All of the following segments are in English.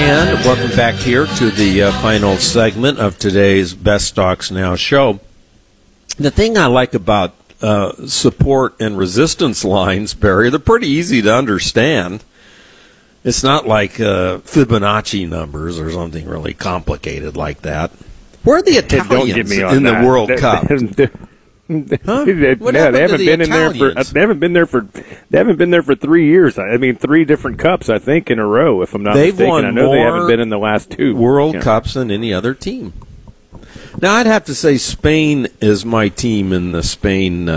And welcome back here to the final segment of today's Best Stocks Now show. The thing I like about support and resistance lines, Barry, they're pretty easy to understand. It's not like Fibonacci numbers or something really complicated like that. Where are the Italians in the World Cup? Huh? They haven't been there for 3 years. I mean, 3 different cups, I think, in a row, if I'm not mistaken. I know they haven't been in the last 2 World Cups than any other team. Now, I'd have to say Spain is my team in the Spain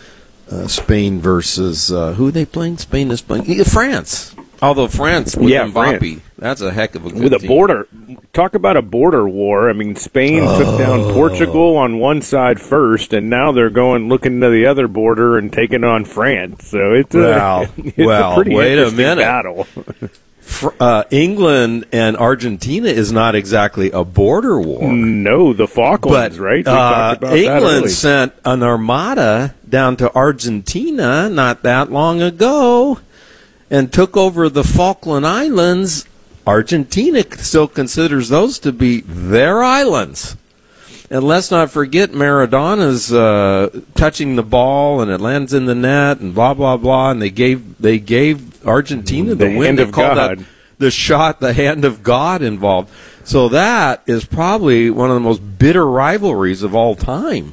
versus who are they playing? Spain is playing France. Although France with Mbappe, that's a heck of a good with a team. Border. Talk about a border war. I mean, Spain took down Portugal on one side first, and now they're looking to the other border and taking on France. So it's a pretty interesting battle. England and Argentina is not exactly a border war. No, the Falklands, right? We talked about England sent an armada down to Argentina not that long ago and took over the Falkland Islands. Argentina still considers those to be their islands. And let's not forget Maradona's touching the ball and it lands in the net and blah, blah, blah. And they gave Argentina the win. They called that the shot, the hand of God involved. So that is probably one of the most bitter rivalries of all time.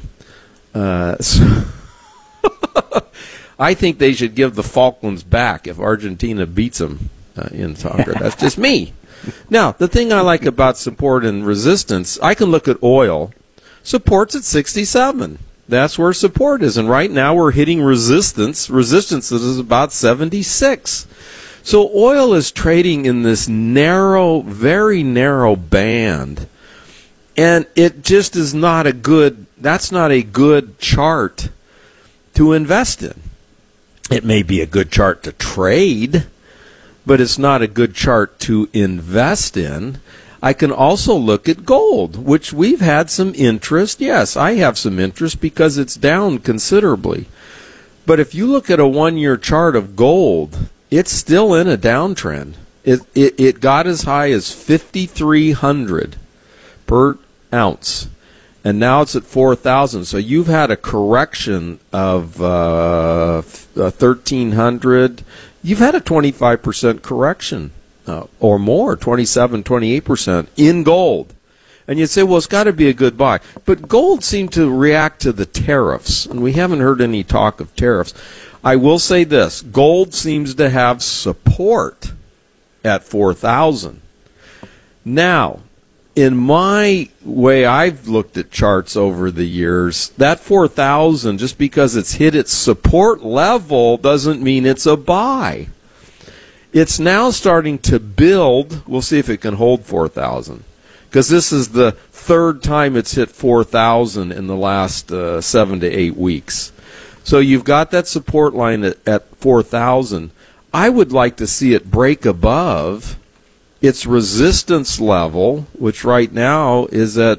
I think they should give the Falklands back if Argentina beats them in soccer. That's just me. Now, the thing I like about support and resistance, I can look at oil. Support's at 67. That's where support is. And right now we're hitting resistance. Resistance is about 76. So oil is trading in this narrow, very narrow band. And it just is not that's not a good chart to invest in. It may be a good chart to trade, but it's not a good chart to invest in. I can also look at gold, which we've had some interest. Yes, I have some interest because it's down considerably. But if you look at a one-year chart of gold, it's still in a downtrend. It got as high as 5,300 per ounce. And now it's at 4,000. So you've had a correction of 1,300. You've had a 25% correction or more, 27, 28% in gold. And you'd say, well, it's got to be a good buy. But gold seemed to react to the tariffs, and we haven't heard any talk of tariffs. I will say this. Gold seems to have support at 4,000. Now, in my way I've looked at charts over the years, that 4,000, just because it's hit its support level, doesn't mean it's a buy. It's now starting to build. We'll see if it can hold 4,000. Because this is the third time it's hit 4,000 in the last 7 to 8 weeks. So you've got that support line at 4,000. I would like to see it break above its resistance level, which right now is at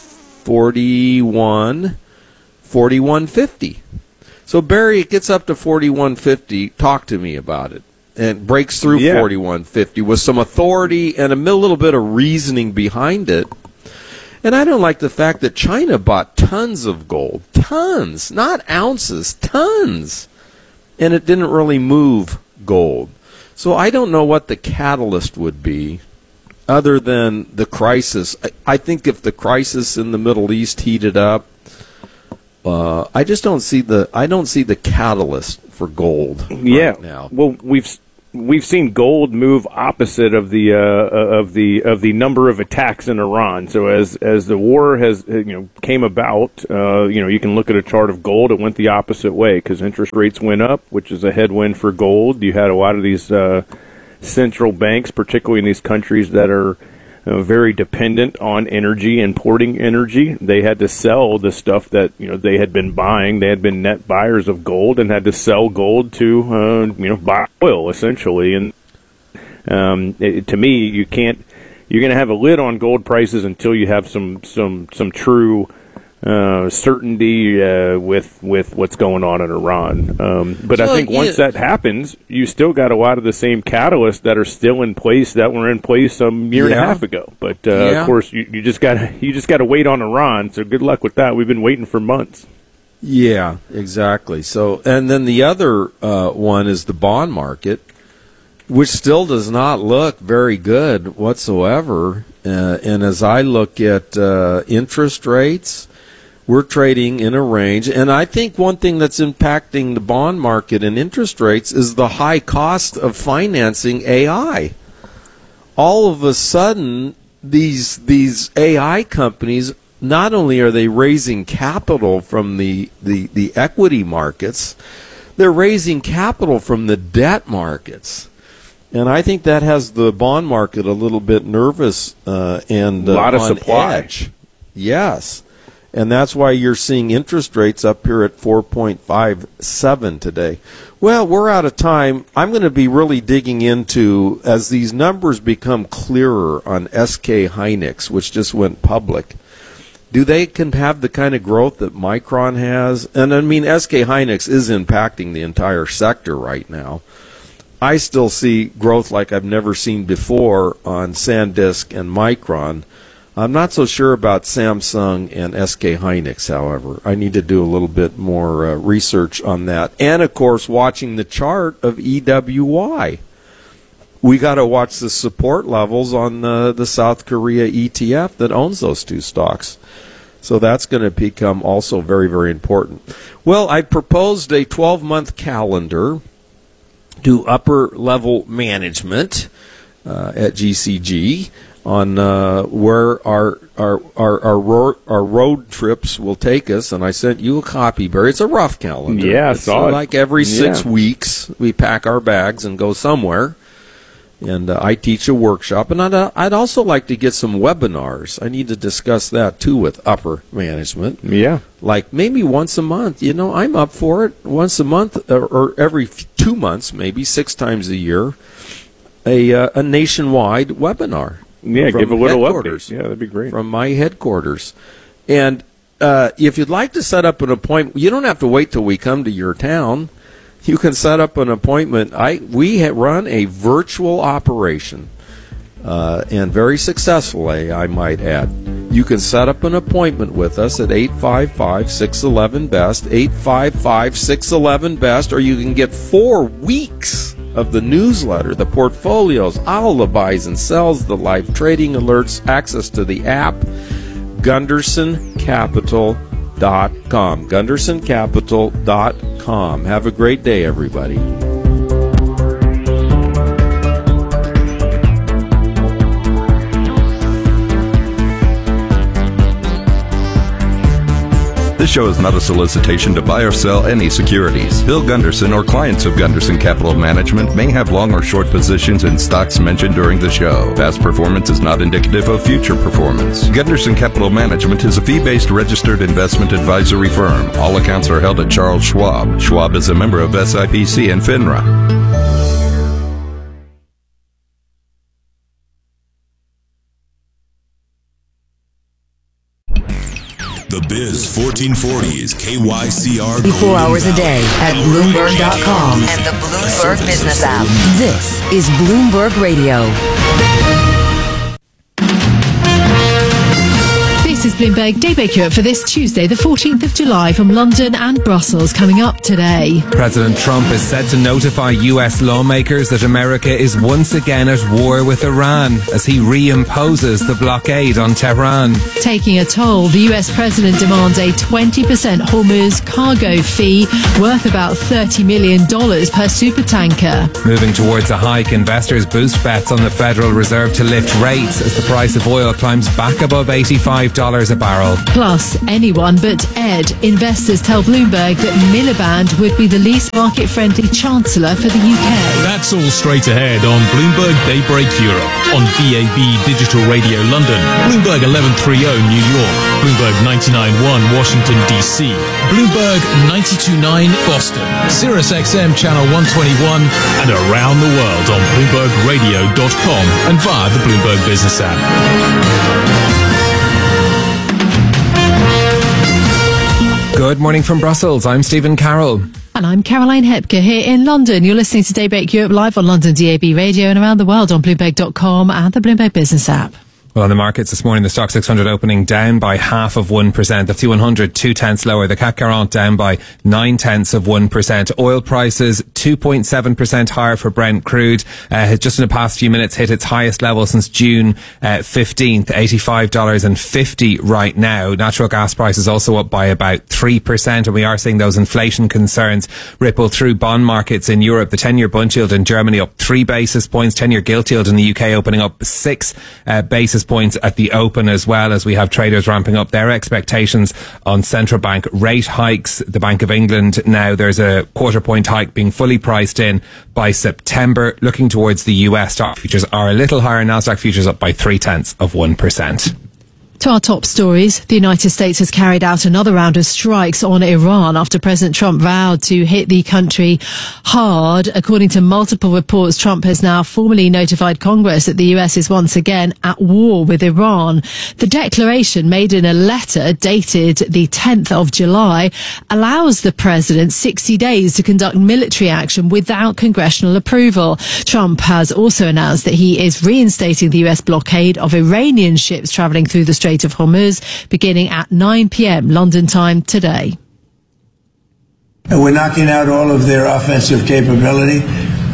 41.50. So, Barry, it gets up to 41.50. Talk to me about it. And breaks through 41.50 with some authority and a little bit of reasoning behind it. And I don't like the fact that China bought tons of gold. Tons. Not ounces. Tons. And it didn't really move gold. So I don't know what the catalyst would be other than the crisis. I think if the crisis in the Middle East heated up, I just don't see the catalyst for gold right now. Well, we've seen gold move opposite of the number of attacks in Iran. So as the war has came about, you can look at a chart of gold. It went the opposite way because interest rates went up, which is a headwind for gold. You had a lot of these central banks, particularly in these countries that are very dependent on energy, importing energy. They had to sell the stuff that they had been buying. They had been net buyers of gold and had to sell gold to buy oil essentially. And to me, you're going to have a lid on gold prices until you have some true certainty with what's going on in Iran. But I think once that happens, you still got a lot of the same catalysts that are still in place that were in place some year and a half ago. But of course, you just gotta wait on Iran. So good luck with that. We've been waiting for months. Yeah, exactly. So, and then the other one is the bond market, which still does not look very good whatsoever. And as I look at interest rates, we're trading in a range. And I think one thing that's impacting the bond market and interest rates is the high cost of financing AI. All of a sudden, these AI companies, not only are they raising capital from the equity markets, they're raising capital from the debt markets. And I think that has the bond market a little bit nervous and a lot of on supply. Edge. Yes. And that's why you're seeing interest rates up here at 4.57 today. Well, we're out of time. I'm going to be really digging into, as these numbers become clearer on SK Hynix, which just went public, do they can have the kind of growth that Micron has? And I mean, SK Hynix is impacting the entire sector right now. I still see growth like I've never seen before on SanDisk and Micron. I'm not so sure about Samsung and SK Hynix, however. I need to do a little bit more research on that. And, of course, watching the chart of EWY. We got to watch the support levels on the South Korea ETF that owns those two stocks. So that's going to become also very, very important. Well, I proposed a 12-month calendar to upper-level management at GCG on where our road trips will take us. And I sent you a copy, Barry. It's a rough calendar. Yeah, I saw it. Like every 6 weeks, we pack our bags and go somewhere. And I teach a workshop, and I'd also like to get some webinars. I need to discuss that, too, with upper management. Yeah. Like maybe once a month. You know, I'm up for it. Once a month or every 2 months, maybe 6 times a year, a nationwide webinar. Yeah, give a little update. Yeah, that'd be great. From my headquarters. And if you'd like to set up an appointment, you don't have to wait till we come to your town. You can set up an appointment. We run a virtual operation, and very successfully, I might add. You can set up an appointment with us at 855-611-BEST, 855-611-BEST, or you can get 4 weeks of the newsletter, the portfolios, all the buys and sells, the live trading alerts, access to the app, GundersonCapital.com. GundersonCapital.com. Have a great day, everybody. This show is not a solicitation to buy or sell any securities. Bill Gunderson or clients of Gunderson Capital Management may have long or short positions in stocks mentioned during the show. Past performance is not indicative of future performance. Gunderson Capital Management is a fee-based registered investment advisory firm. All accounts are held at Charles Schwab. Schwab is a member of SIPC and FINRA. The Biz 1440 is KYCR. 24 hours a day at Bloomberg.com and the Bloomberg Business app. This is Bloomberg Radio. This is Bloomberg Daybreak Europe for this Tuesday, the 14th of July, from London and Brussels, coming up today. President Trump is set to notify U.S. lawmakers that America is once again at war with Iran as he reimposes the blockade on Tehran. Taking a toll, the U.S. president demands a 20% Hormuz cargo fee worth about $30 million per supertanker. Moving towards a hike, investors boost bets on the Federal Reserve to lift rates as the price of oil climbs back above $85 a barrel. Plus, anyone but Ed. Investors tell Bloomberg that Miliband would be the least market-friendly chancellor for the UK. That's all straight ahead on Bloomberg Daybreak Europe, on DAB Digital Radio London, Bloomberg 1130 New York, Bloomberg 99.1 Washington, D.C., Bloomberg 92.9 Boston, Sirius XM Channel 121, and around the world on BloombergRadio.com and via the Bloomberg Business app. Good morning from Brussels. I'm Stephen Carroll. And I'm Caroline Hepker here in London. You're listening to Daybreak Europe live on London DAB Radio and around the world on Bloomberg.com and the Bloomberg Business app. Well, on the markets this morning, the Stock 600 opening down by 0.5%. The FTSE 2/10 lower. The CAC 40 down by 0.9%. Oil prices 2.7% higher for Brent crude. Has just in the past few minutes hit its highest level since June 15th, $85.50 right now. Natural gas prices also up by about 3%. And we are seeing those inflation concerns ripple through bond markets in Europe. The 10-year bund yield in Germany up 3 basis points. 10-year gilt yield in the UK opening up 6 basis points at the open, as well as we have traders ramping up their expectations on central bank rate hikes. The Bank of England now, there's a quarter point hike being fully priced in by September. Looking towards the US, stock futures are a little higher. Nasdaq futures up by 0.3%. To our top stories, the United States has carried out another round of strikes on Iran after President Trump vowed to hit the country hard. According to multiple reports, Trump has now formally notified Congress that the US is once again at war with Iran. The declaration, made in a letter dated the 10th of July, allows the president 60 days to conduct military action without congressional approval. Trump has also announced that he is reinstating the US blockade of Iranian ships travelling through the Strait of Hormuz, beginning at 9 p.m. London time today. We're knocking out all of their offensive capability,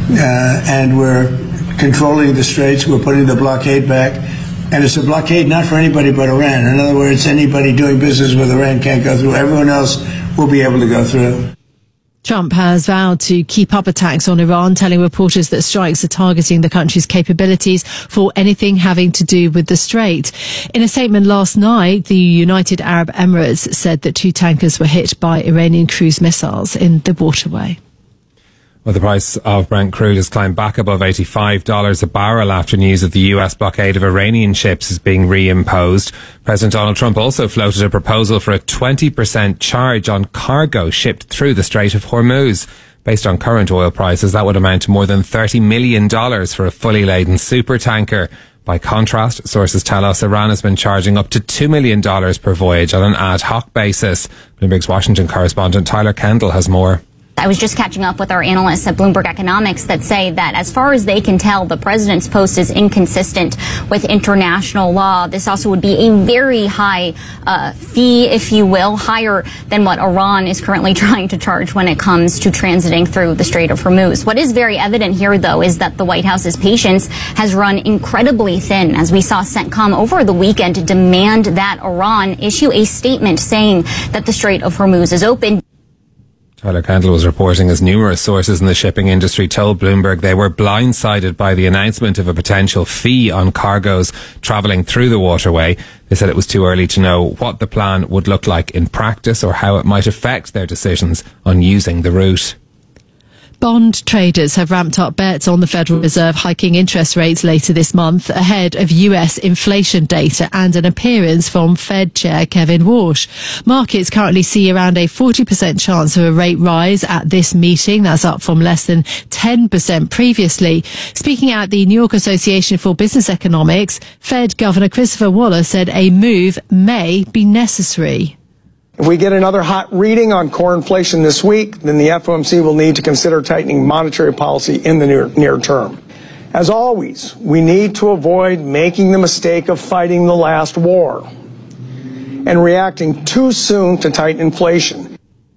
and we're controlling the straits. We're putting the blockade back. And it's a blockade not for anybody but Iran. In other words, anybody doing business with Iran can't go through. Everyone else will be able to go through. Trump has vowed to keep up attacks on Iran, telling reporters that strikes are targeting the country's capabilities for anything having to do with the strait. In a statement last night, the United Arab Emirates said that 2 tankers were hit by Iranian cruise missiles in the waterway. Well, the price of Brent crude has climbed back above $85 a barrel after news of the US blockade of Iranian ships is being reimposed. President Donald Trump also floated a proposal for a 20% charge on cargo shipped through the Strait of Hormuz. Based on current oil prices, that would amount to more than $30 million for a fully laden supertanker. By contrast, sources tell us Iran has been charging up to $2 million per voyage on an ad hoc basis. Bloomberg's Washington correspondent Tyler Kendall has more. I was just catching up with our analysts at Bloomberg Economics that say that as far as they can tell, the president's post is inconsistent with international law. This also would be a very high fee, if you will, higher than what Iran is currently trying to charge when it comes to transiting through the Strait of Hormuz. What is very evident here, though, is that the White House's patience has run incredibly thin, as we saw CENTCOM over the weekend demand that Iran issue a statement saying that the Strait of Hormuz is open. Tyler Kendall was reporting as numerous sources in the shipping industry told Bloomberg they were blindsided by the announcement of a potential fee on cargoes travelling through the waterway. They said it was too early to know what the plan would look like in practice or how it might affect their decisions on using the route. Bond traders have ramped up bets on the Federal Reserve hiking interest rates later this month ahead of US inflation data and an appearance from Fed Chair Kevin Warsh. Markets currently see around a 40% chance of a rate rise at this meeting. That's up from less than 10% previously. Speaking at the New York Association for Business Economics, Fed Governor Christopher Waller said a move may be necessary. If we get another hot reading on core inflation this week, then the FOMC will need to consider tightening monetary policy in the near term. As always, we need to avoid making the mistake of fighting the last war and reacting too soon to tighten inflation.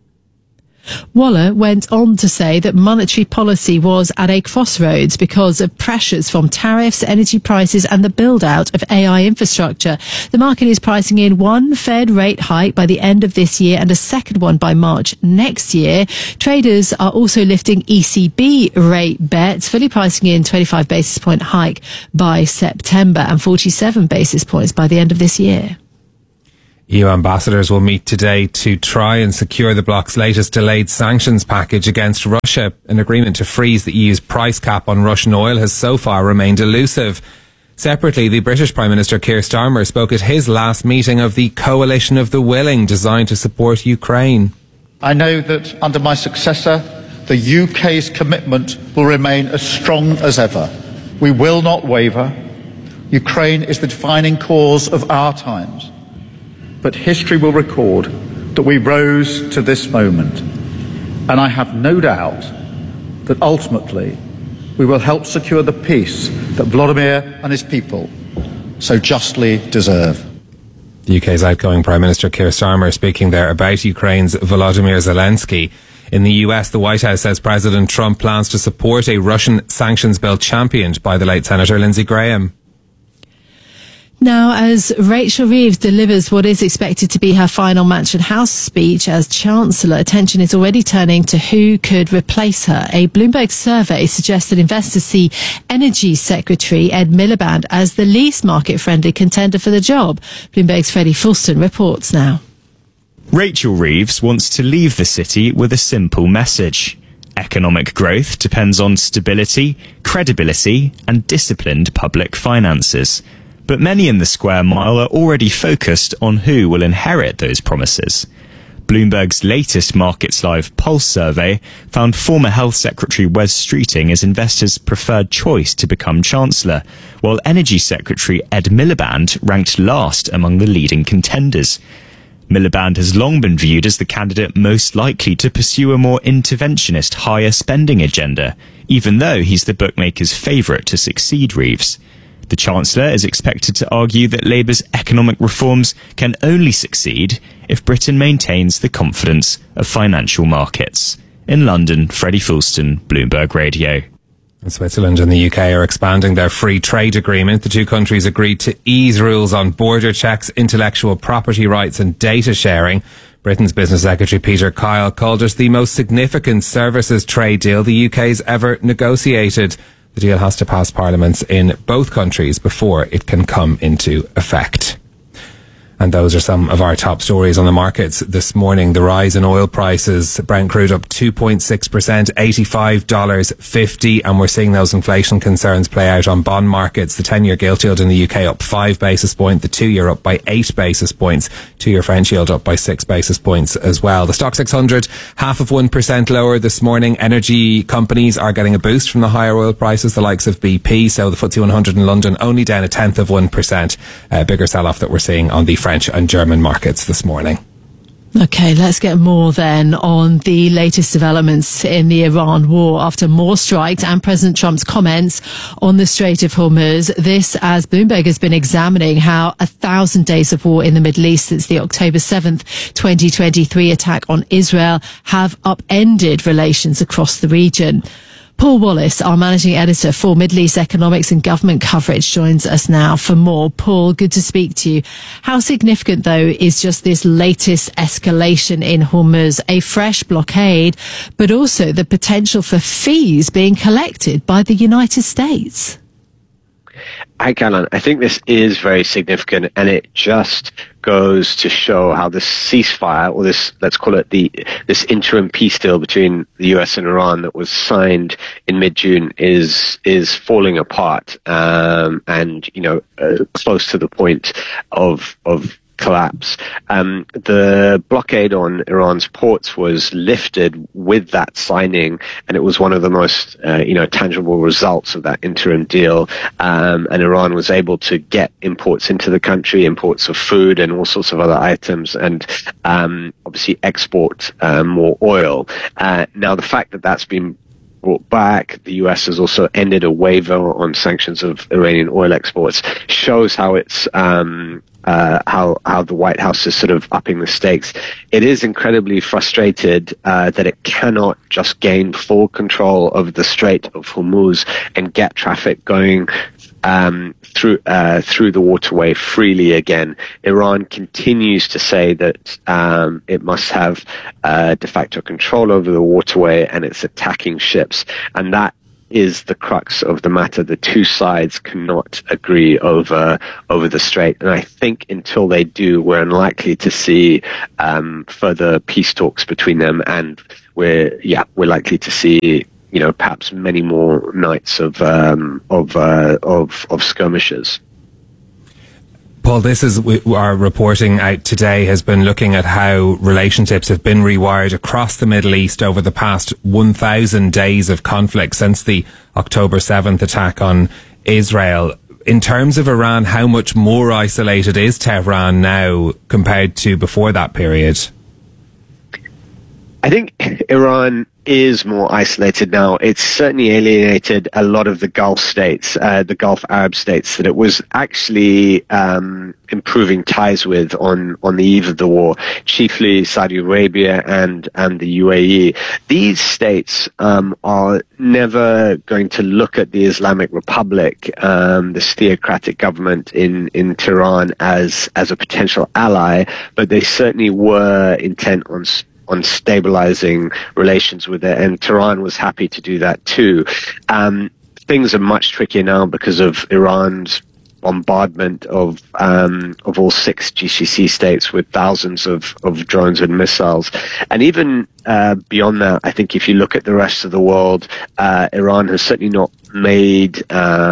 Waller went on to say that monetary policy was at a crossroads because of pressures from tariffs, energy prices and the build-out of AI infrastructure. The market is pricing in one Fed rate hike by the end of this year and a second one by March next year. Traders are also lifting ECB rate bets, fully pricing in 25 basis point hike by September and 47 basis points by the end of this year. EU ambassadors will meet today to try and secure the bloc's latest delayed sanctions package against Russia. An agreement to freeze the EU's price cap on Russian oil has so far remained elusive. Separately, the British Prime Minister Keir Starmer spoke at his last meeting of the Coalition of the Willing designed to support Ukraine. I know that under my successor, the UK's commitment will remain as strong as ever. We will not waver. Ukraine is the defining cause of our times. But history will record that we rose to this moment, and I have no doubt that ultimately we will help secure the peace that Volodymyr and his people so justly deserve. The UK's outgoing Prime Minister Keir Starmer speaking there about Ukraine's Volodymyr Zelensky. In the US, the White House says President Trump plans to support a Russian sanctions bill championed by the late Senator Lindsey Graham. Now, as Rachel Reeves delivers what is expected to be her final Mansion House speech as Chancellor, attention is already turning to who could replace her. A Bloomberg survey suggests that investors see Energy Secretary Ed Miliband as the least market-friendly contender for the job. Bloomberg's Freddie Fulston reports now. Rachel Reeves wants to leave the city with a simple message. Economic growth depends on stability, credibility, and disciplined public finances. But many in the square mile are already focused on who will inherit those promises. Bloomberg's latest Markets Live Pulse survey found former Health Secretary Wes Streeting as investors' preferred choice to become Chancellor, while Energy Secretary Ed Miliband ranked last among the leading contenders. Miliband has long been viewed as the candidate most likely to pursue a more interventionist, higher spending agenda, even though he's the bookmakers' favourite to succeed Reeves. The Chancellor is expected to argue that Labour's economic reforms can only succeed if Britain maintains the confidence of financial markets. In London, Freddie Fulston, Bloomberg Radio. Switzerland and the UK are expanding their free trade agreement. The two countries agreed to ease rules on border checks, intellectual property rights and data sharing. Britain's Business Secretary Peter Kyle called it the most significant services trade deal the UK's ever negotiated. The deal has to pass parliaments in both countries before it can come into effect. And those are some of our top stories on the markets this morning. The rise in oil prices, Brent crude up 2.6%, $85.50, and we're seeing those inflation concerns play out on bond markets. The 10-year gilt yield in the UK up 5 basis points, the 2-year up by 8 basis points, 2-year French yield up by 6 basis points as well. The Stock 600, 0.5% lower this morning. Energy companies are getting a boost from the higher oil prices, the likes of BP. So the FTSE 100 in London only down 0.1%. A bigger sell-off that we're seeing on the French and German markets this morning. Okay, let's get more then on the latest developments in the Iran war after more strikes and President Trump's comments on the Strait of Hormuz. This as Bloomberg has been examining how 1,000 days of war in the Middle East since the October 7th, 2023 attack on Israel have upended relations across the region. Paul Wallace, our managing editor for Middle East economics and government coverage, joins us now for more. Paul, good to speak to you. How significant, though, is just this latest escalation in Hormuz, a fresh blockade, but also the potential for fees being collected by the United States? Hi, Caroline. I think this is very significant, and it just goes to show how this ceasefire, or this, let's call it this interim peace deal between the US and Iran that was signed in mid-June is falling apart, and close to the point of collapse. The blockade on Iran's ports was lifted with that signing, and it was one of the most tangible results of that interim deal. And Iran was able to get imports into the country, imports of food and all sorts of other items, and obviously export more oil. Now, the fact that that's been brought back, the US has also ended a waiver on sanctions of Iranian oil exports, shows how it's how the White House is sort of upping the stakes. It is incredibly frustrated that it cannot just gain full control of the Strait of Hormuz and get traffic going through the waterway freely again. Iran continues to say that it must have de facto control over the waterway, and it's attacking ships, and that is the crux of the matter. The two sides cannot agree over the strait, and I think until they do, we're unlikely to see further peace talks between them, and we're likely to see perhaps many more nights of skirmishes. Paul, this is our reporting out today has been looking at how relationships have been rewired across the Middle East over the past 1,000 days of conflict since the October 7th attack on Israel. In terms of Iran, how much more isolated is Tehran now compared to before that period? I think Iran is more isolated now. It's certainly alienated a lot of the Gulf states, the Gulf Arab states that it was actually improving ties with on the eve of the war, chiefly Saudi Arabia and the UAE. These states are never going to look at the Islamic Republic, this theocratic government in Tehran, as a potential ally, but they certainly were intent on stabilizing relations with it, and Tehran was happy to do that too. Things are much trickier now because of Iran's bombardment of all 6 GCC states with thousands of drones and missiles. And even beyond that, I think if you look at the rest of the world, Iran has certainly not made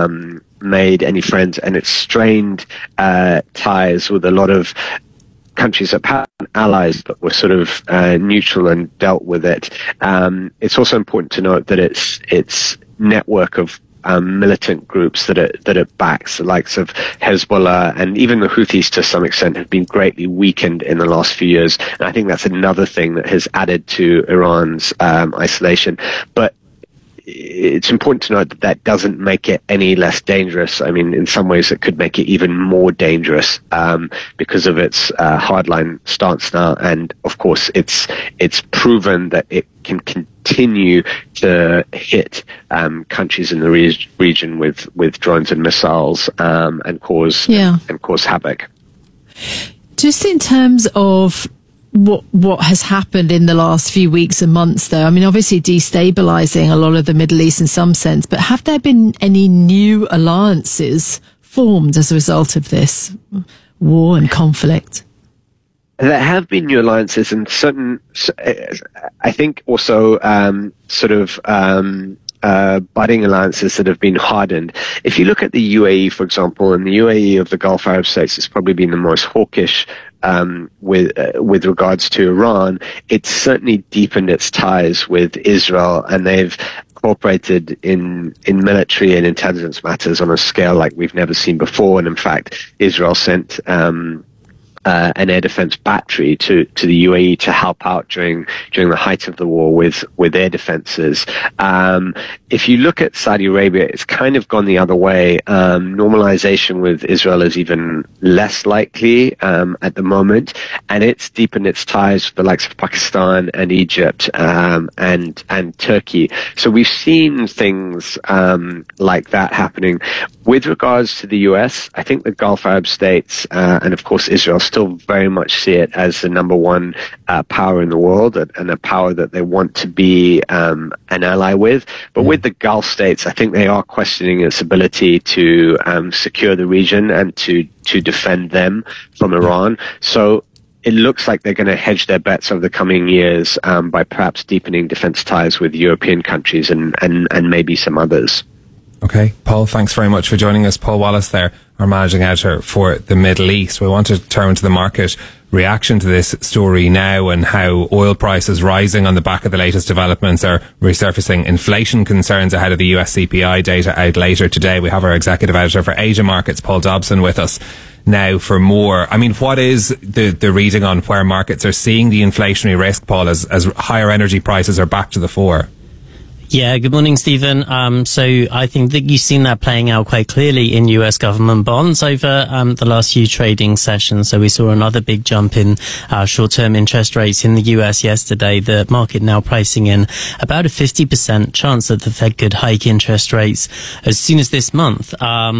any friends, and it's strained ties with a lot of countries that had allies but were sort of neutral and dealt with it. It's also important to note that its network of militant groups that it backs, the likes of Hezbollah and even the Houthis to some extent, have been greatly weakened in the last few years. And I think that's another thing that has added to Iran's isolation. But it's important to note that that doesn't make it any less dangerous. I mean, in some ways it could make it even more dangerous because of its hardline stance now. And of course, it's proven that it can continue to hit countries in the region with drones and missiles and cause havoc. Just in terms of what has happened in the last few weeks and months, though, I mean, obviously destabilizing a lot of the Middle East in some sense, but have there been any new alliances formed as a result of this war and conflict? There have been new alliances, and I think also budding alliances that have been hardened. If you look at the UAE, for example, and the UAE of the Gulf Arab states has probably been the most hawkish with regards to Iran. It's certainly deepened its ties with Israel, and they've cooperated in military and intelligence matters on a scale like we've never seen before. And in fact, Israel sent an air defense battery to the UAE to help out during the height of the war with air defenses. If you look at Saudi Arabia, it's kind of gone the other way. Normalization with Israel is even less likely at the moment, and it's deepened its ties with the likes of Pakistan and Egypt and Turkey. So we've seen things like that happening. With regards to the US, I think the Gulf Arab states and of course Israel still very much see it as the number one power in the world, and a power that they want to be an ally with. But with the Gulf states, I think they are questioning its ability to secure the region and to defend them from Iran. So it looks like they're going to hedge their bets over the coming years by perhaps deepening defense ties with European countries and maybe some others. Okay, Paul, thanks very much for joining us. Paul Wallace there, our managing editor for the Middle East. We want to turn to the market reaction to this story now, and how oil prices rising on the back of the latest developments are resurfacing inflation concerns ahead of the US CPI data out later today. We have our executive editor for Asia markets, Paul Dobson, with us now for more. I mean, what is the reading on where markets are seeing the inflationary risk, Paul, as higher energy prices are back to the fore? Yeah, good morning, Stephen. So I think that you've seen that playing out quite clearly in US government bonds over the last few trading sessions. So we saw another big jump in short-term interest rates in the US yesterday. The market now pricing in about a 50% chance that the Fed could hike interest rates as soon as this month.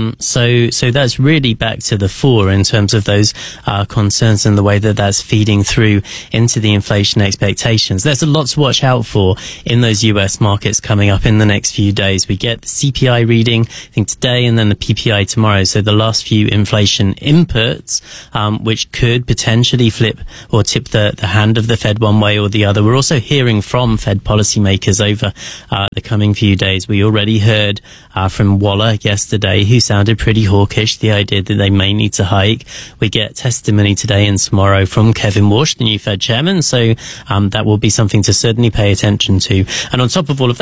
So that's really back to the fore in terms of those concerns and the way that that's feeding through into the inflation expectations. There's a lot to watch out for in those US markets coming up in the next few days. We get the CPI reading, I think today, and then the PPI tomorrow. So the last few inflation inputs, which could potentially flip or tip the hand of the Fed one way or the other. We're also hearing from Fed policymakers over the coming few days. We already heard from Waller yesterday, who sounded pretty hawkish, the idea that they may need to hike. We get testimony today and tomorrow from Kevin Walsh, the new Fed chairman. So that will be something to certainly pay attention to. And on top of all of that,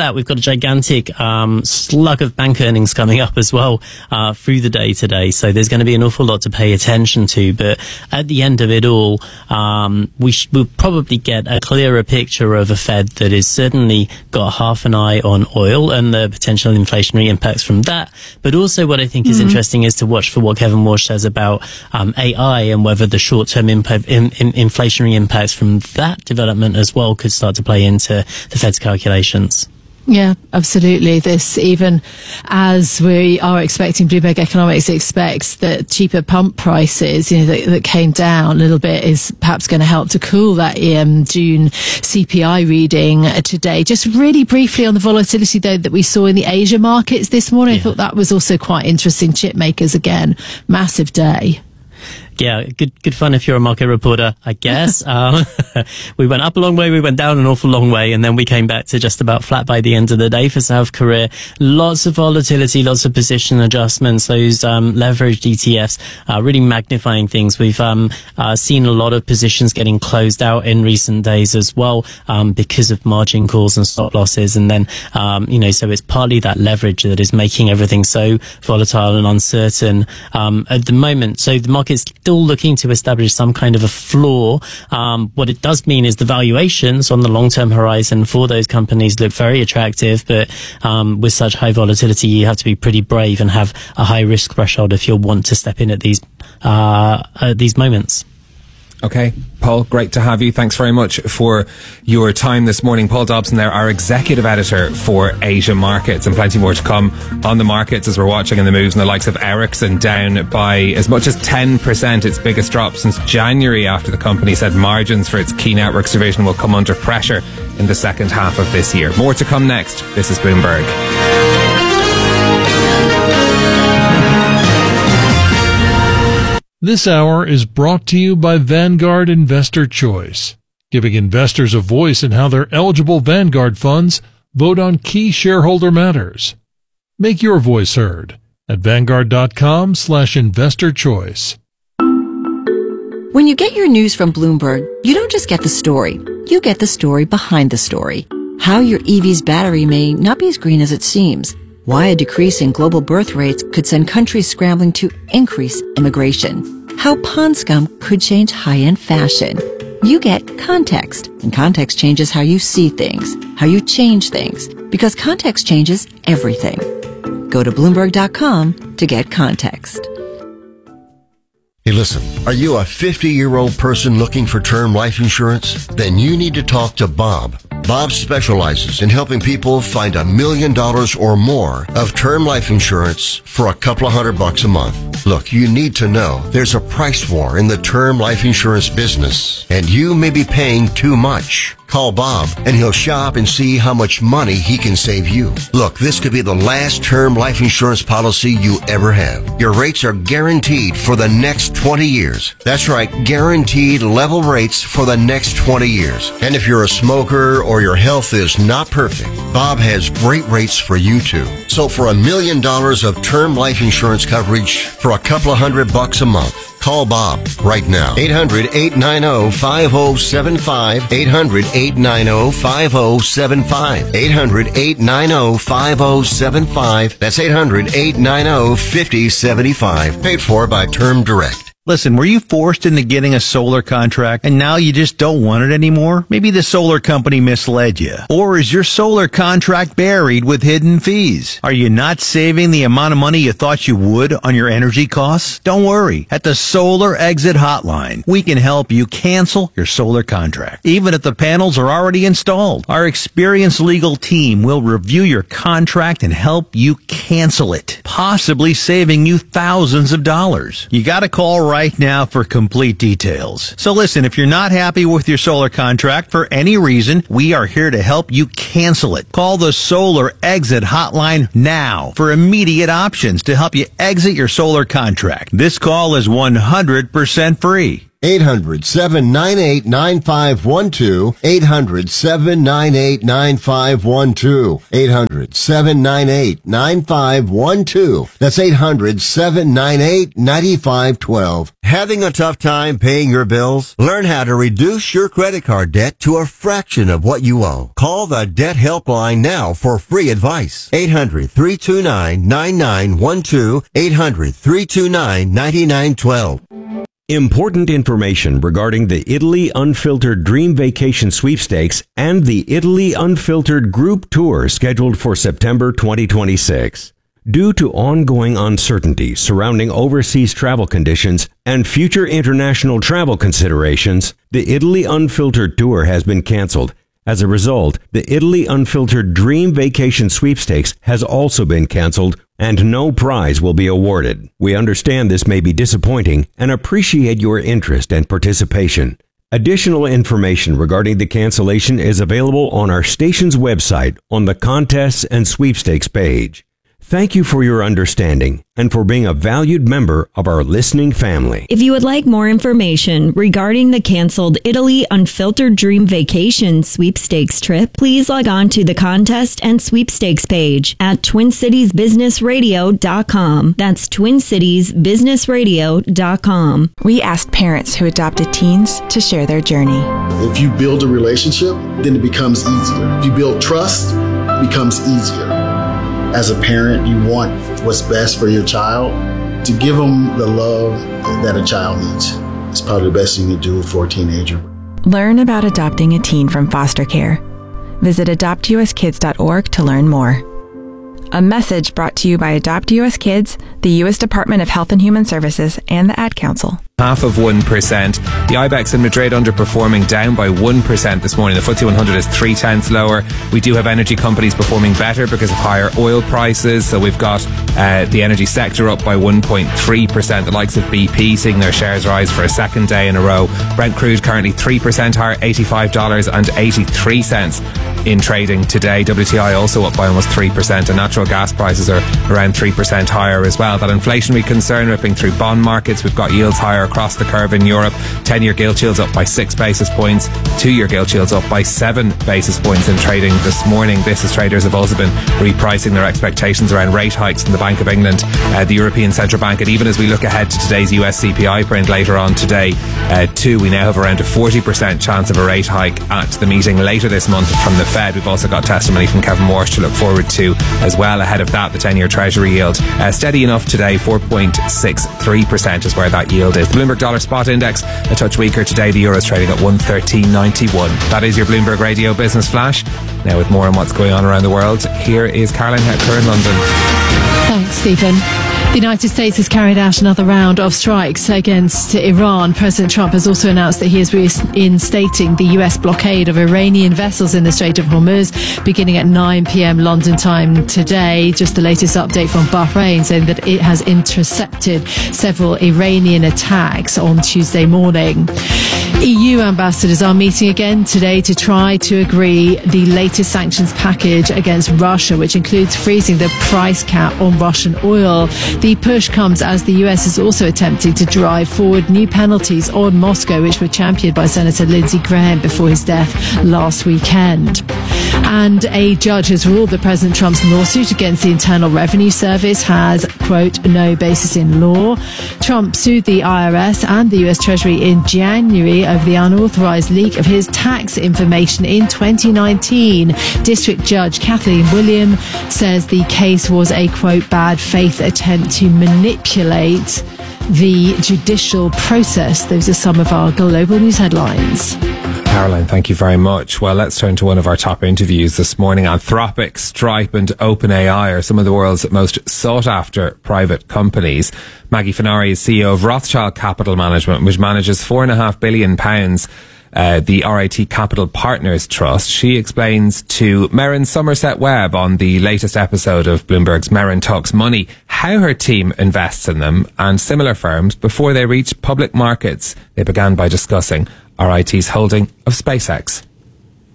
that, we've got a gigantic slug of bank earnings coming up as well through the day today. So there's going to be an awful lot to pay attention to. But at the end of it all, we'll probably get a clearer picture of a Fed that is certainly got half an eye on oil and the potential inflationary impacts from that. But also what I think is interesting is to watch for what Kevin Walsh says about AI and whether the short-term inflationary impacts from that development as well could start to play into the Fed's calculations. Yeah, absolutely. This, even as we are expecting, Bloomberg Economics expects that cheaper pump prices, that came down a little bit, is perhaps going to help to cool that June CPI reading today. Just really briefly on the volatility, though, that we saw in the Asia markets this morning. I thought that was also quite interesting. Chip makers again, massive day. Yeah, good fun if you're a market reporter, I guess. We went up a long way, we went down an awful long way, and then we came back to just about flat by the end of the day for South Korea. Lots of volatility, lots of position adjustments. Those leveraged ETFs really magnifying things. We've seen a lot of positions getting closed out in recent days as well because of margin calls and stop losses. And then, so it's partly that leverage that is making everything so volatile and uncertain at the moment. So the market's still looking to establish some kind of a floor. What it does mean is the valuations on the long-term horizon for those companies look very attractive, but with such high volatility, you have to be pretty brave and have a high risk threshold if you'll want to step in at these moments. Okay, Paul, great to have you. Thanks very much for your time this morning. Paul Dobson there, our executive editor for Asia Markets, and plenty more to come on the markets as we're watching in the moves, and the likes of Ericsson down by as much as 10%, its biggest drop since January, after the company said margins for its key networks division will come under pressure in the second half of this year. More to come next. This is Bloomberg. This hour is brought to you by Vanguard Investor Choice, giving investors a voice in how their eligible Vanguard funds vote on key shareholder matters. Make your voice heard at Vanguard.com/investor choice. When you get your news from Bloomberg, you don't just get the story. You get the story behind the story. How your EV's battery may not be as green as it seems. Why a decrease in global birth rates could send countries scrambling to increase immigration. How pond scum could change high-end fashion. You get context, and context changes how you see things, how you change things, because context changes everything. Go to Bloomberg.com to get context. Hey, listen, are you a 50-year-old person looking for term life insurance? Then you need to talk to Bob. Bob specializes in helping people find $1 million or more of term life insurance for a couple of $100 a month. Look, you need to know there's a price war in the term life insurance business, and you may be paying too much. Call Bob, and he'll shop and see how much money he can save you. Look, this could be the last term life insurance policy you ever have. Your rates are guaranteed for the next 20 years. That's right, guaranteed level rates for the next 20 years. And if you're a smoker or your health is not perfect, Bob has great rates for you too. So for $1 million of term life insurance coverage for a couple of $100 a month, call Bob right now. 800-890-5075. 800-890-5075. 800-890-5075. That's 800-890-5075. Paid for by Term Direct. Listen, were you forced into getting a solar contract and now you just don't want it anymore? Maybe the solar company misled you. Or is your solar contract buried with hidden fees? Are you not saving the amount of money you thought you would on your energy costs? Don't worry. At the Solar Exit Hotline, we can help you cancel your solar contract, even if the panels are already installed. Our experienced legal team will review your contract and help you cancel it, possibly saving you thousands of dollars. You gotta call right now for complete details. So listen, if you're not happy with your solar contract for any reason, we are here to help you cancel it. Call the Solar Exit Hotline now for immediate options to help you exit your solar contract. This call is 100% free. 800-798-9512. 800-798-9512. 800-798-9512. That's 800-798-9512. Having a tough time paying your bills? Learn how to reduce your credit card debt to a fraction of what you owe. Call the Debt Helpline now for free advice. 800-329-9912. 800-329-9912. Important information regarding the Italy Unfiltered Dream Vacation Sweepstakes and the Italy Unfiltered Group Tour scheduled for September 2026. Due to ongoing uncertainty surrounding overseas travel conditions and future international travel considerations, the Italy Unfiltered Tour has been canceled. As a result, the Italy Unfiltered Dream Vacation Sweepstakes has also been canceled, and no prize will be awarded. We understand this may be disappointing and appreciate your interest and participation. Additional information regarding the cancellation is available on our station's website on the Contests and Sweepstakes page. Thank you for your understanding and for being a valued member of our listening family. If you would like more information regarding the canceled Italy Unfiltered Dream Vacation Sweepstakes trip, please log on to the Contest and Sweepstakes page at TwinCitiesBusinessRadio.com. That's TwinCitiesBusinessRadio.com. We asked parents who adopted teens to share their journey. If you build a relationship, then it becomes easier. If you build trust, it becomes easier. As a parent, you want what's best for your child. To give them the love that a child needs is probably the best thing you can do for a teenager. Learn about adopting a teen from foster care. Visit adoptuskids.org to learn more. A message brought to you by Adopt US Kids, the U.S. Department of Health and Human Services, and the Ad Council. 0.5%. The IBEX in Madrid underperforming, down by 1% this morning. The FTSE 100 is 0.3 lower. We do have energy companies performing better because of higher oil prices. So we've got the energy sector up by 1.3%. The likes of BP seeing their shares rise for a second day in a row. Brent crude currently 3% higher, $85.83 in trading today. WTI also up by almost 3%, and natural gas prices are around 3% higher as well. That inflationary concern ripping through bond markets. We've got yields higher across the curve in Europe. 10-year gilt yields up by 6 basis points. 2-year gilt yields up by 7 basis points in trading this morning. Business traders have also been repricing their expectations around rate hikes from the Bank of England, the European Central Bank, and even as we look ahead to today's US CPI print later on today, too, we now have around a 40% chance of a rate hike at the meeting later this month from the Fed. We've also got testimony from Kevin Walsh to look forward to as well. Ahead of that, the 10-year Treasury yield steady enough today, 4.63% is where that yield is. The Bloomberg Dollar Spot Index a touch weaker today. The euro is trading at 113.91. That is your Bloomberg Radio Business Flash. Now with more on what's going on around the world, here is Caroline Hecker in London. Thanks, Stephen. The United States has carried out another round of strikes against Iran. President Trump has also announced that he is reinstating the US blockade of Iranian vessels in the Strait of Hormuz beginning at 9 p.m. London time today. Just the latest update from Bahrain saying that it has intercepted several Iranian attacks on Tuesday morning. EU ambassadors are meeting again today to try to agree the latest sanctions package against Russia, which includes freezing the price cap on Russian oil. The push comes as the US is also attempting to drive forward new penalties on Moscow, which were championed by Senator Lindsey Graham before his death last weekend. And a judge has ruled that President Trump's lawsuit against the Internal Revenue Service has, quote, no basis in law. Trump sued the IRS and the US Treasury in January over the unauthorized leak of his tax information in 2019. District Judge Kathleen William says the case was a, quote, bad faith attempt to manipulate the judicial process. Those are some of our global news headlines. Caroline, thank you very much. Well, let's turn to one of our top interviews this morning. Anthropic, Stripe and OpenAI are some of the world's most sought-after private companies. Maggie Fenari is CEO of Rothschild Capital Management, which manages £4.5 billion, the RIT Capital Partners Trust. She explains to Merrin Somerset Webb on the latest episode of Bloomberg's Merrin Talks Money how her team invests in them and similar firms before they reach public markets. They began by discussing RIT's holding of SpaceX.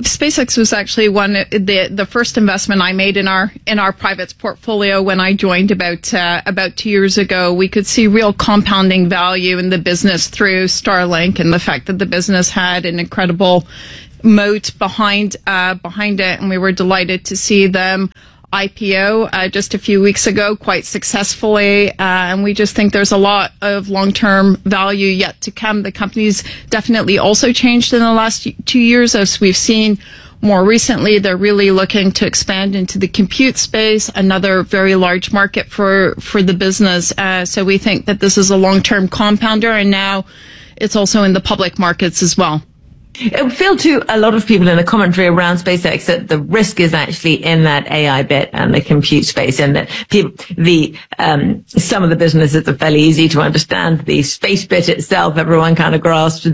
SpaceX was actually the first investment I made in our privates portfolio when I joined about 2 years ago. We could see real compounding value in the business through Starlink and the fact that the business had an incredible moat behind it, and we were delighted to see them IPO just a few weeks ago quite successfully, and we just think there's a lot of long-term value yet to come. The company's definitely also changed in the last 2 years, as we've seen more recently. They're really looking to expand into the compute space, another very large market for the business. So we think that this is a long-term compounder, and now it's also in the public markets as well. It would feel to a lot of people in the commentary around SpaceX that the risk is actually in that AI bit and the compute space, and that some of the businesses are fairly easy to understand. The space bit itself, everyone kind of grasps.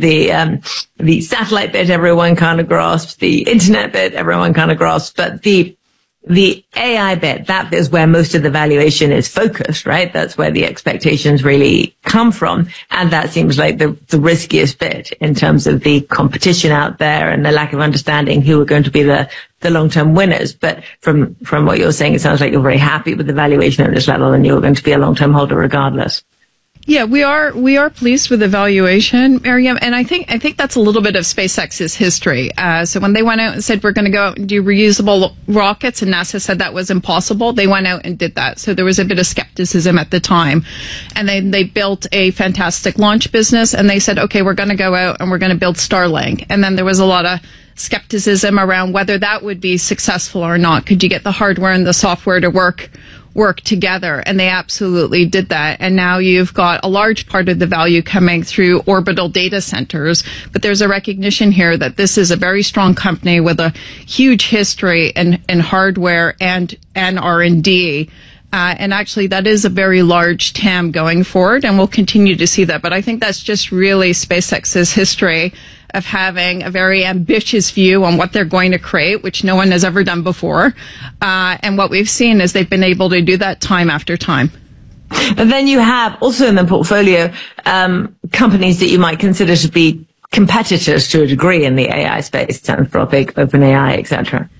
The satellite bit, everyone kind of grasps. The internet bit, everyone kind of grasps. But the AI bit, that is where most of the valuation is focused, right? That's where the expectations really come from. And that seems like the riskiest bit in terms of the competition out there and the lack of understanding who are going to be the long-term winners. But from what you're saying, it sounds like you're very happy with the valuation at this level and you're going to be a long-term holder regardless. Yeah, we are pleased with the valuation, Miriam, and I think that's a little bit of SpaceX's history. So when they went out and said we're going to go out and do reusable rockets, and NASA said that was impossible, they went out and did that. So there was a bit of skepticism at the time, and they built a fantastic launch business, and they said, okay, we're going to go out and we're going to build Starlink, and then there was a lot of skepticism around whether that would be successful or not. Could you get the hardware and the software to work together? And they absolutely did that. And now you've got a large part of the value coming through orbital data centers. But there's a recognition here that this is a very strong company with a huge history in hardware and R&D. And actually, that is a very large TAM going forward, and we'll continue to see that. But I think that's just really SpaceX's history of having a very ambitious view on what they're going to create, which no one has ever done before. And what we've seen is they've been able to do that time after time. But then you have also in the portfolio companies that you might consider to be competitors to a degree in the AI space, Anthropic, OpenAI, etc.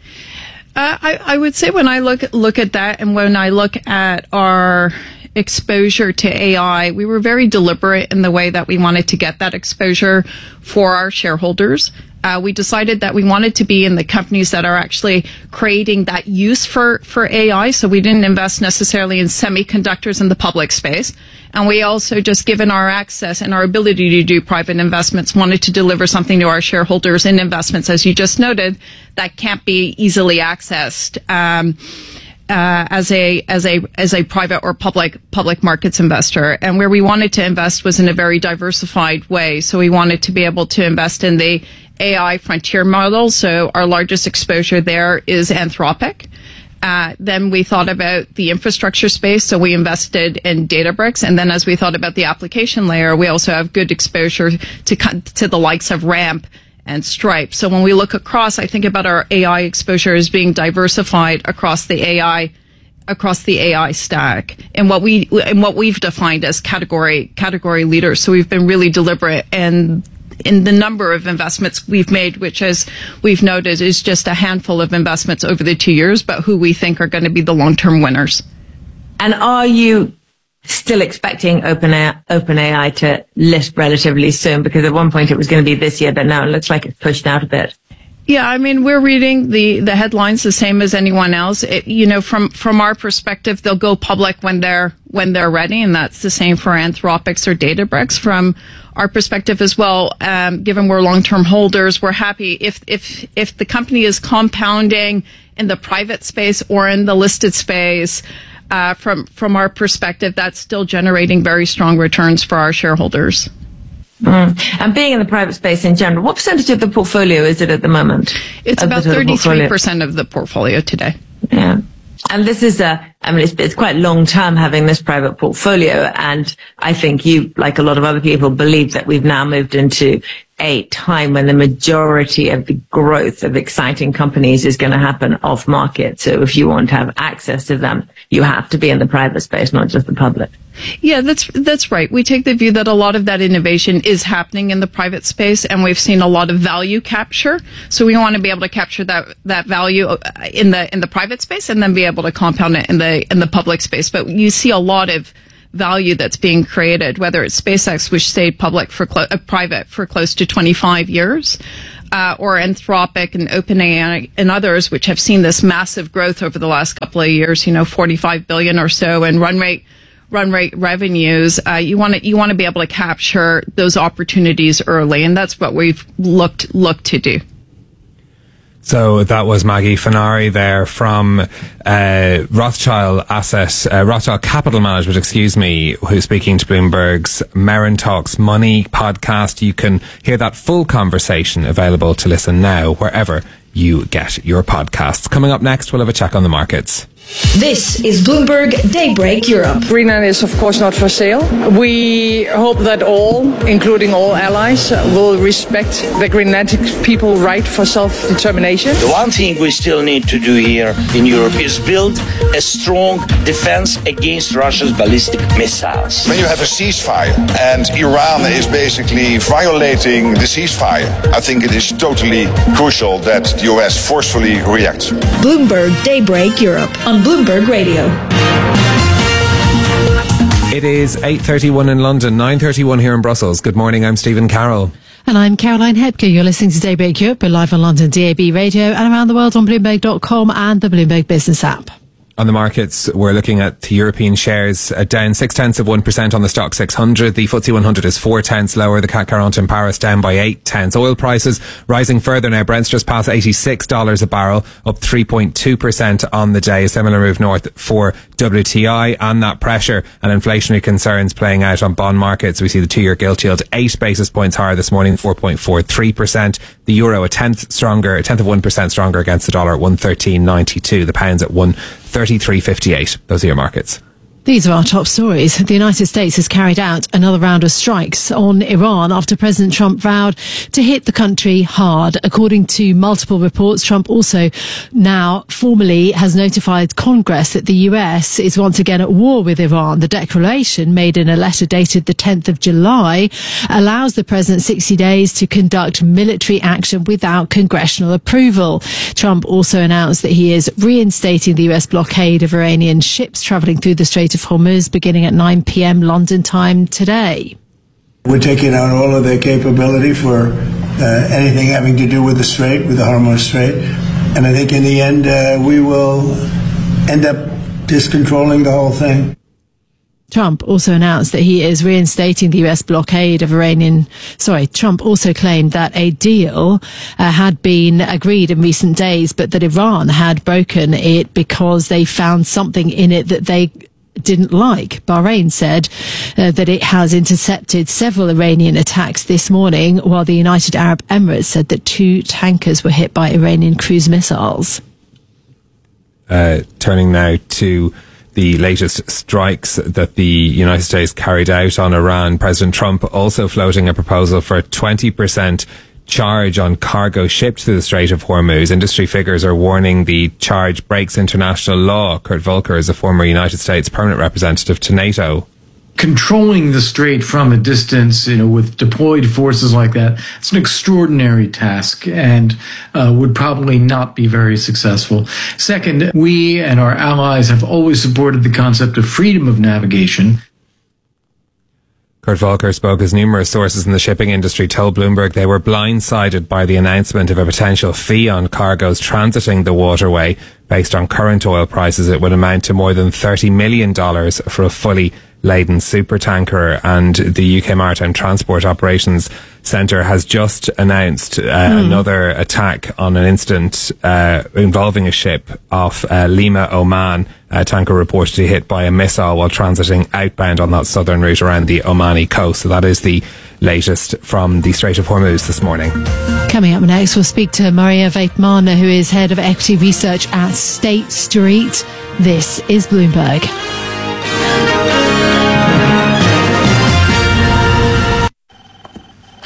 I would say when I look at that, and when I look at our exposure to AI, we were very deliberate in the way that we wanted to get that exposure for our shareholders. We decided that we wanted to be in the companies that are actually creating that use for AI. So we didn't invest necessarily in semiconductors in the public space. And we also, just given our access and our ability to do private investments, wanted to deliver something to our shareholders in investments, as you just noted, that can't be easily accessed as a private or public markets investor. And where we wanted to invest was in a very diversified way. So we wanted to be able to invest in the AI frontier model. So our largest exposure there is Anthropic. Then we thought about the infrastructure space, so we invested in Databricks. And then as we thought about the application layer, we also have good exposure to the likes of Ramp and Stripe. So when we look across, I think about our AI exposure as being diversified across the AI stack, and what we've defined as category leaders. So we've been really deliberate in the number of investments we've made, which, as we've noted, is just a handful of investments over the 2 years, but who we think are going to be the long-term winners. And are you still expecting OpenAI to list relatively soon? Because at one point it was going to be this year, but now it looks like it's pushed out a bit. Yeah, I mean, we're reading the headlines the same as anyone else. From our perspective, they'll go public when they're ready, and that's the same for Anthropic or Databricks. From our perspective as well, given we're long-term holders, we're happy if the company is compounding in the private space or in the listed space. From our perspective, that's still generating very strong returns for our shareholders. And being in the private space in general, what percentage of the portfolio is it at the moment? It's about 33% of the portfolio today. Yeah. And this is it's quite long term having this private portfolio. And I think you, like a lot of other people, believe that we've now moved into a time when the majority of the growth of exciting companies is going to happen off market. So if you want to have access to them, you have to be in the private space, not just the public. Yeah, that's right. We take the view that a lot of that innovation is happening in the private space, and we've seen a lot of value capture. So we want to be able to capture that value in the private space, and then be able to compound it in the public space. But you see a lot of value that's being created, whether it's SpaceX, which stayed private for close to 25 years, or Anthropic and OpenAI and others, which have seen this massive growth over the last couple of years. 45 billion or so in run rate revenues. You want to be able to capture those opportunities early, and that's what we've looked to do. So that was Maggie Fenari there from Rothschild Capital Management, who's speaking to Bloomberg's Merrin Talks Money podcast. You can hear that full conversation available to listen now wherever you get your podcasts. Coming up next, we'll have a check on the markets. This is Bloomberg Daybreak Europe. Greenland is of course not for sale. We hope that all, including all allies, will respect the Greenlandic people's right for self-determination. The one thing we still need to do here in Europe is build a strong defense against Russia's ballistic missiles. When you have a ceasefire and Iran is basically violating the ceasefire, I think it is totally crucial that the US forcefully reacts. Bloomberg Daybreak Europe on Bloomberg Radio. It is 8:31 in London, 9:31 here in Brussels. Good morning, I'm Stephen Carroll. And I'm Caroline Hepker. You're listening to Daybreak Europe. We're live on London DAB Radio and around the world on Bloomberg.com and the Bloomberg Business app. On the markets, we're looking at the European shares down 0.6% on the Stock 600. The FTSE 100 is 0.4 lower. The CAC 40 in Paris down by 0.8. Oil prices rising further now. Brent's just past $86 a barrel, up 3.2% on the day. A similar move north for WTI, and that pressure and inflationary concerns playing out on bond markets. We see the 2-year gilt yield 8 basis points higher this morning, 4.43%. The euro a tenth of 1% stronger against the dollar at 113.92. The pound's at 133.58. Those are your markets. These are our top stories. The United States has carried out another round of strikes on Iran after President Trump vowed to hit the country hard. According to multiple reports, Trump also now formally has notified Congress that the US is once again at war with Iran. The declaration, made in a letter dated the 10th of July, allows the president 60 days to conduct military action without congressional approval. Trump also announced that he is reinstating the US blockade of Iranian ships traveling through the Strait of Hormuz beginning at 9 p.m. London time today. We're taking out all of their capability for anything having to do with the Strait, with the Hormuz Strait. And I think in the end, we will end up just controlling the whole thing. Trump also announced that he is reinstating the US blockade of Trump also claimed that a deal had been agreed in recent days, but that Iran had broken it because they found something in it that they didn't like. Bahrain said that it has intercepted several Iranian attacks this morning, while the United Arab Emirates said that 2 tankers were hit by Iranian cruise missiles. Turning now to the latest strikes that the United States carried out on Iran. President Trump also floating a proposal for a 20% charge on cargo shipped through the Strait of Hormuz. Industry figures are warning the charge breaks international law. Kurt Volker is a former United States permanent representative to NATO. Controlling the strait from a distance, with deployed forces like that, it's an extraordinary task and would probably not be very successful. Second, we and our allies have always supported the concept of freedom of navigation. Kurt Volker spoke as numerous sources in the shipping industry told Bloomberg they were blindsided by the announcement of a potential fee on cargoes transiting the waterway. Based on current oil prices, it would amount to more than $30 million for a fully laden supertanker. And the UK Maritime Transport Operations Centre has just announced another attack on an incident involving a ship off Lima, Oman. A tanker reportedly hit by a missile while transiting outbound on that southern route around the Omani coast. So that is the latest from the Strait of Hormuz this morning. Coming up next, we'll speak to Maria Vaitmana, who is head of equity research at State Street. This is Bloomberg.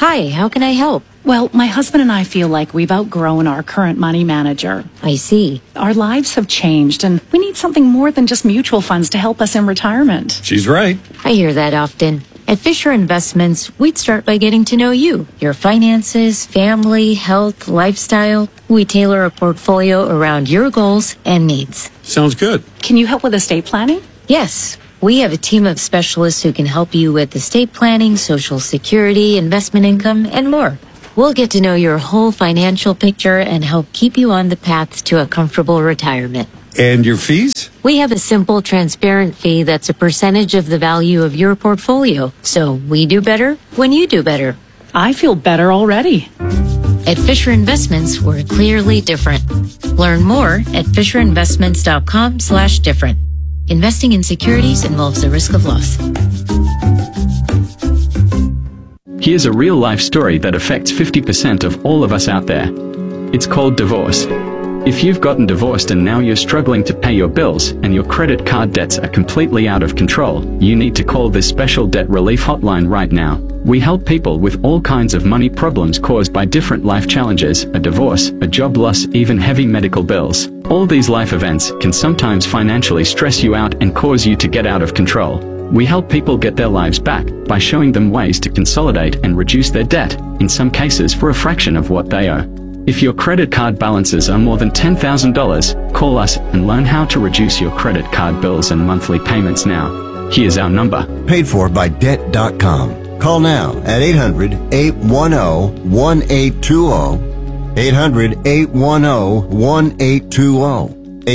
Hi, how can I help? Well, my husband and I feel like we've outgrown our current money manager. I see. Our lives have changed, and we need something more than just mutual funds to help us in retirement. She's right. I hear that often. At Fisher Investments, we'd start by getting to know you, your finances, family, health, lifestyle. We tailor a portfolio around your goals and needs. Sounds good. Can you help with estate planning? Yes. We have a team of specialists who can help you with estate planning, Social Security, investment income, and more. We'll get to know your whole financial picture and help keep you on the path to a comfortable retirement. And your fees? We have a simple, transparent fee that's a percentage of the value of your portfolio. So we do better when you do better. I feel better already. At Fisher Investments, we're clearly different. Learn more at FisherInvestments.com/different. Investing in securities involves a risk of loss. Here's a real-life story that affects 50% of all of us out there. It's called divorce. If you've gotten divorced and now you're struggling to pay your bills and your credit card debts are completely out of control, you need to call this special debt relief hotline right now. We help people with all kinds of money problems caused by different life challenges, a divorce, a job loss, even heavy medical bills. All these life events can sometimes financially stress you out and cause you to get out of control. We help people get their lives back by showing them ways to consolidate and reduce their debt, in some cases for a fraction of what they owe. If your credit card balances are more than $10,000, call us and learn how to reduce your credit card bills and monthly payments now. Here's our number. Paid for by Debt.com. Call now at 800-810-1820. 800-810-1820.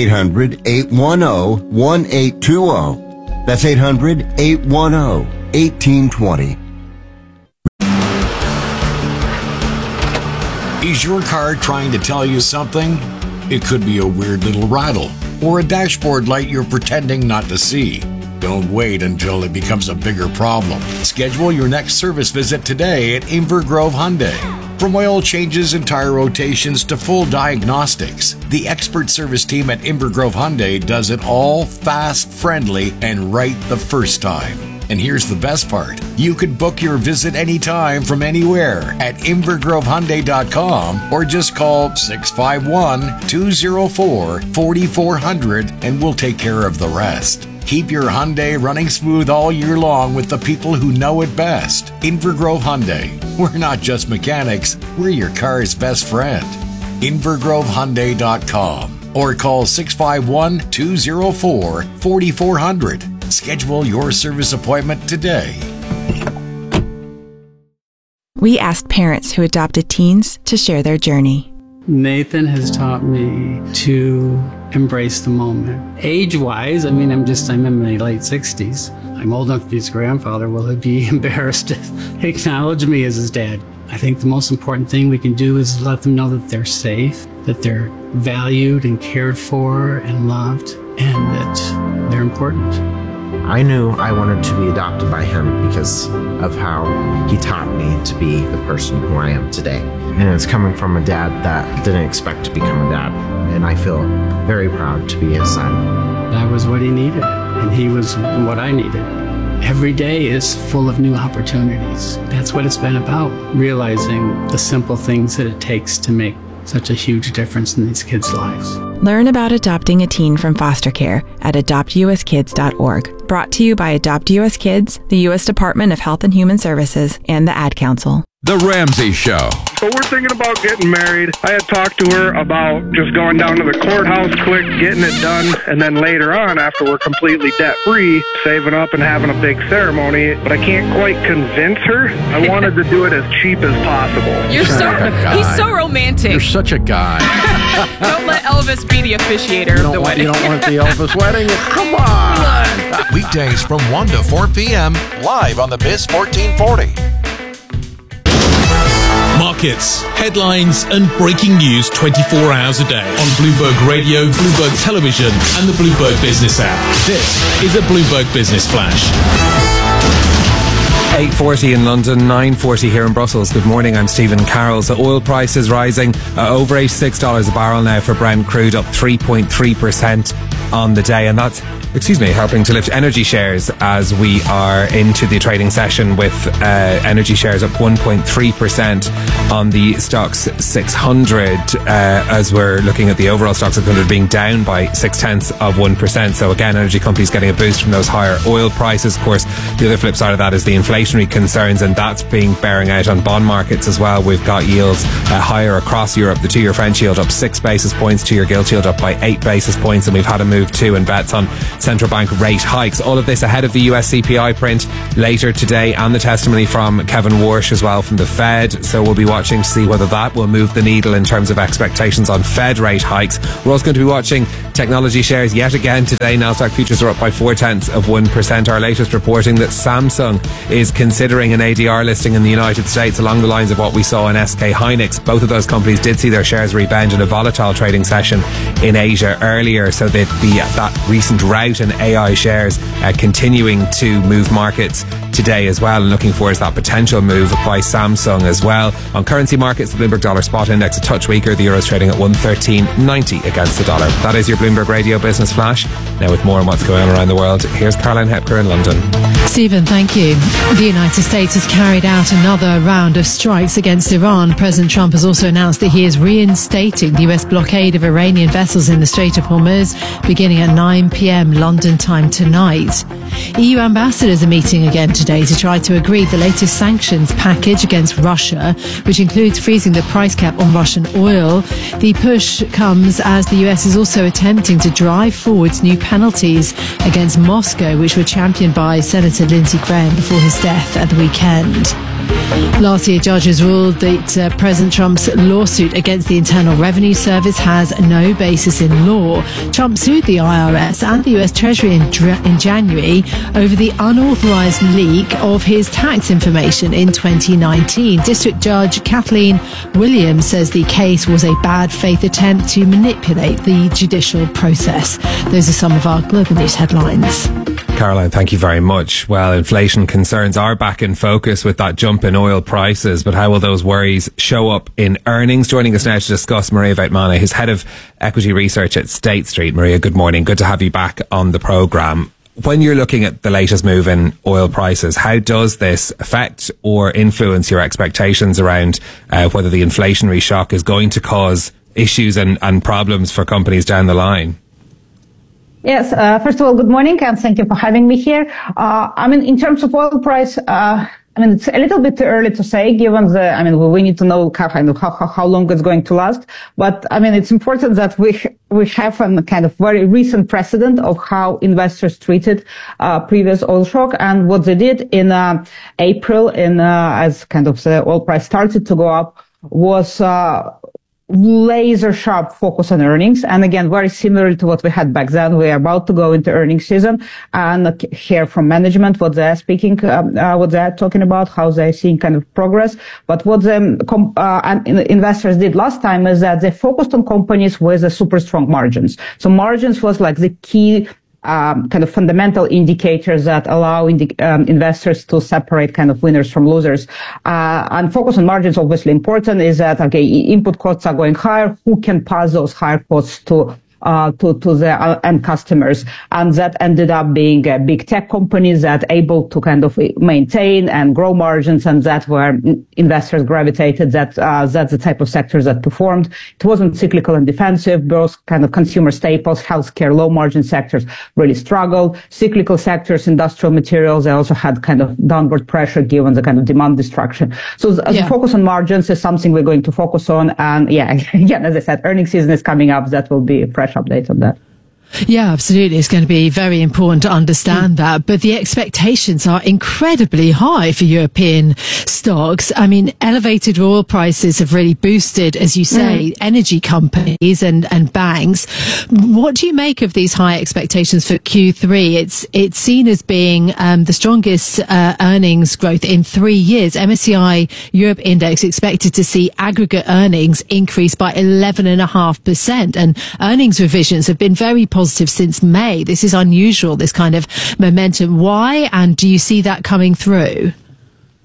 800-810-1820. That's 800-810-1820. Is your car trying to tell you something? It could be a weird little rattle or a dashboard light you're pretending not to see. Don't wait until it becomes a bigger problem. Schedule your next service visit today at Inver Grove Hyundai. From oil changes and tire rotations to full diagnostics, the expert service team at Inver Grove Hyundai does it all fast, friendly, and right the first time. And here's the best part. You can book your visit anytime from anywhere at invergrovehyundai.com or just call 651-204-4400 and we'll take care of the rest. Keep your Hyundai running smooth all year long with the people who know it best. Inver Grove Hyundai. We're not just mechanics, we're your car's best friend. invergrovehyundai.com or call 651-204-4400. Schedule your service appointment today. We asked parents who adopted teens to share their journey. Nathan has taught me to embrace the moment. Age-wise, I'm in my late 60s. I'm old enough to be his grandfather. Will he be embarrassed to acknowledge me as his dad? I think the most important thing we can do is let them know that they're safe, that they're valued and cared for and loved, and that they're important. I knew I wanted to be adopted by him because of how he taught me to be the person who I am today. And it's coming from a dad that didn't expect to become a dad. And I feel very proud to be his son. I was what he needed, and he was what I needed. Every day is full of new opportunities. That's what it's been about, realizing the simple things that it takes to make such a huge difference in these kids' lives. Learn about adopting a teen from foster care at adoptuskids.org. Brought to you by Adopt US Kids, the U.S. Department of Health and Human Services, and the Ad Council. The Ramsey Show. So we're thinking about getting married. I had talked to her about just going down to the courthouse quick, getting it done, and then later on, after we're completely debt-free, saving up and having a big ceremony. But I can't quite convince her. I wanted to do it as cheap as possible. He's so romantic. You're such a guy. Don't let Elvis be the officiator of the wedding. You don't want the Elvis wedding? Come on. Weekdays from 1 to 4 p.m. live on the Biz 1440. Markets, headlines, and breaking news 24 hours a day on Bloomberg Radio, Bloomberg Television, and the Bloomberg Business app. This is a Bloomberg Business Flash. 8:40 in London, 9:40 here in Brussels. Good morning, I'm Stephen Carroll. So oil prices rising over $86 a barrel now for Brent crude, up 3.3% on the day, and that's helping to lift energy shares as we are into the trading session, with energy shares up 1.3% on the Stoxx 600, as we're looking at the overall Stoxx 600 being down by 0.6%. So again, energy companies getting a boost from those higher oil prices. Of course, the other flip side of that is the inflationary concerns, and that's bearing out on bond markets as well. We've got yields higher across Europe. The 2-year French yield up 6 basis points, 2-year gilt yield up by 8 basis points, and we've had a move too in bets on central bank rate hikes. All of this ahead of the US CPI print later today, and the testimony from Kevin Warsh as well from the Fed. So we'll be watching to see whether that will move the needle in terms of expectations on Fed rate hikes. We're also going to be watching technology shares yet again today. Nasdaq futures are up by 0.4%. Our latest reporting that Samsung is considering an ADR listing in the United States, along the lines of what we saw in SK Hynix. Both of those companies did see their shares rebound in a volatile trading session in Asia earlier, so that recent rout in AI shares continuing to move markets today as well, and looking forward to that potential move by Samsung as well. On currency markets, the Bloomberg Dollar Spot Index a touch weaker. The Euro's trading at 113.90 against the dollar. That is your Bloomberg Radio Business Flash. Now with more on what's going on around the world, here's Caroline Hepker in London. Stephen, thank you. The United States has carried out another round of strikes against Iran. President Trump has also announced that he is reinstating the US blockade of Iranian vessels in the Strait of Hormuz, beginning at 9 p.m. London time tonight. EU ambassadors are meeting again today to try to agree the latest sanctions package against Russia, which includes freezing the price cap on Russian oil. The push comes as the US is also attempting to drive forwards new penalties against Moscow, which were championed by Senator Lindsey Graham before his death at the weekend. Last year, judges ruled that President Trump's lawsuit against the Internal Revenue Service has no basis in law. Trump sued the IRS and the US Treasury in January over the unauthorized leak of his tax information in 2019. District Judge Kathleen Williams says the case was a bad faith attempt to manipulate the judicial process. Those are some of our global news headlines. Caroline, thank you very much. Well, inflation concerns are back in focus with that jump in oil prices, but how will those worries show up in earnings? Joining us now to discuss, Maria Vaitmana, who's head of equity research at State Street. Maria, good morning. Good to have you back on the programme. When you're looking at the latest move in oil prices, how does this affect or influence your expectations around whether the inflationary shock is going to cause issues and problems for companies down the line? Yes, first of all, good morning, and thank you for having me here. In terms of oil price, it's a little bit early to say, given we need to know how long it's going to last. But, it's important that we have a kind of very recent precedent of how investors treated previous oil shock, and what they did in April, as kind of the oil price started to go up, was laser sharp focus on earnings. And again, very similar to what we had back then. We are about to go into earnings season and hear from management what they're speaking, what they're talking about, how they're seeing kind of progress. But what investors did last time is that they focused on companies with a super strong margins. So margins was like the key kind of fundamental indicators that allow investors to separate kind of winners from losers. And focus on margins, obviously important, is that, okay, input costs are going higher. Who can pass those higher costs to the end customers? And that ended up being big tech companies that able to kind of maintain and grow margins, and that where investors gravitated. That's the type of sectors that performed. It wasn't cyclical and defensive. Both kind of consumer staples, healthcare, low margin sectors really struggled. Cyclical sectors, industrial materials, they also had kind of downward pressure given the kind of demand destruction. So the focus on margins is something we're going to focus on. And again, as I said, earnings season is coming up. That will be a fresh update on that. Yeah, absolutely. It's going to be very important to understand that. But the expectations are incredibly high for European stocks. Elevated oil prices have really boosted, as you say, energy companies and banks. What do you make of these high expectations for Q3? It's seen as being the strongest earnings growth in 3 years. MSCI Europe Index expected to see aggregate earnings increase by 11.5%. And earnings revisions have been very positive since May. This is unusual, this kind of momentum. Why? And do you see that coming through?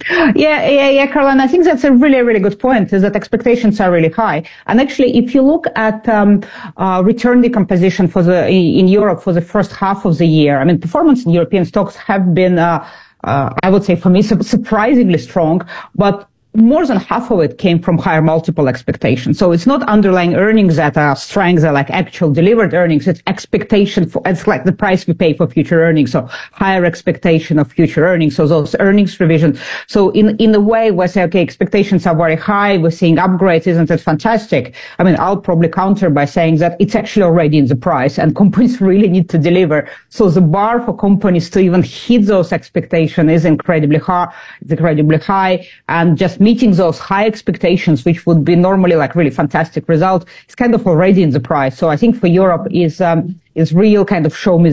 Yeah, Caroline. I think that's a really, really good point, is that expectations are really high. And actually, if you look at return decomposition in Europe for the first half of the year, I mean, performance in European stocks have been, I would say for me, surprisingly strong, but more than half of it came from higher multiple expectations. So it's not underlying earnings that are strength, like actual delivered earnings. It's expectation it's like the price we pay for future earnings, so higher expectation of future earnings. So those earnings revision. So in a way, we say, okay, expectations are very high. We're seeing upgrades. Isn't it fantastic? I mean, I'll probably counter by saying that it's actually already in the price and companies really need to deliver. So the bar for companies to even hit those expectations is incredibly high, and just meeting those high expectations, which would be normally like really fantastic result, is kind of already in the price. So I think for Europe is real kind of show me